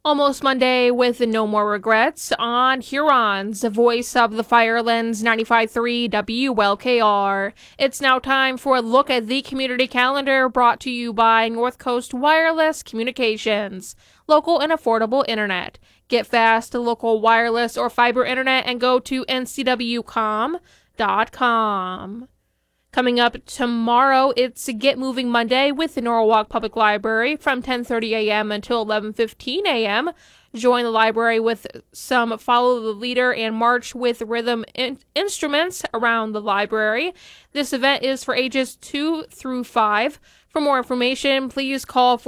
Almost Monday with No More Regrets on Huron's Voice of the Firelands 95.3 WLKR. It's now time for a look at the community calendar brought to you by North Coast Wireless Communications. Local and affordable internet. Get fast local wireless or fiber internet and go to ncwcom.com. Coming up tomorrow, it's Get Moving Monday with the Norwalk Public Library from 10:30 a.m. until 11:15 a.m. Join the library with some Follow the Leader and march with rhythm instruments around the library. This event is for ages 2 through 5. For more information, please call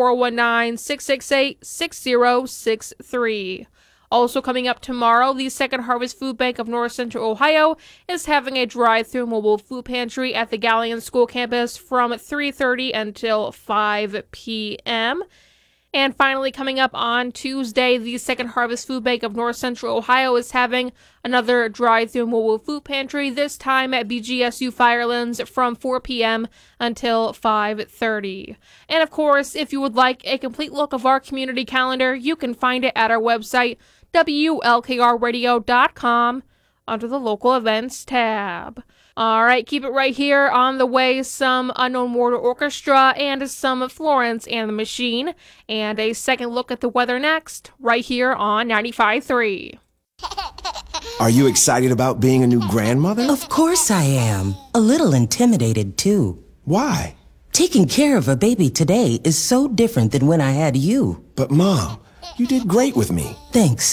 419-668-6063. Also coming up tomorrow, the Second Harvest Food Bank of North Central Ohio is having a drive-through mobile food pantry at the Galleon School campus from 3:30 until 5 p.m. And finally, coming up on Tuesday, the Second Harvest Food Bank of North Central Ohio is having another drive-through mobile food pantry, this time at BGSU Firelands from 4 p.m. until 5:30. And of course, if you would like a complete look of our community calendar, you can find it at our website, WLKRradio.com, under the Local Events tab. All right, keep it right here. On the way, some Unknown Mortal Orchestra and some Florence and the Machine. And a second look at the weather next, right here on 95.3. Are you excited about being a new grandmother? Of course I am. A little intimidated, too. Why? Taking care of a baby today is so different than when I had you. But Mom, you did great with me. Thanks.